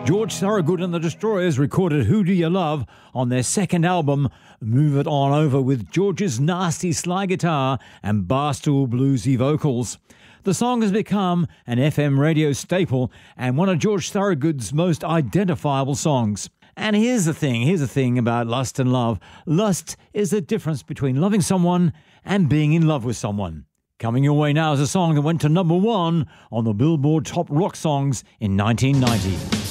George Thorogood and the Destroyers recorded Who Do You Love on their second album, Move It On Over, with George's nasty slide guitar and barstool bluesy vocals. The song has become an FM radio staple and one of George Thorogood's most identifiable songs. And here's the thing about lust and love. Lust is the difference between loving someone and being in love with someone. Coming your way now is a song that went to number 1 on the Billboard Top Rock Songs in 1990.